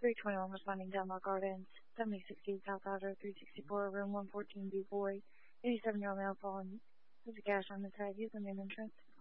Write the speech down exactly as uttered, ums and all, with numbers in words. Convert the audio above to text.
three twenty-one responding Denmark Gardens, seventy sixty South Outer, three sixty-four, room one fourteen B boy, eighty-seven year old male fallen. There's a gash on his head. Use the main entrance.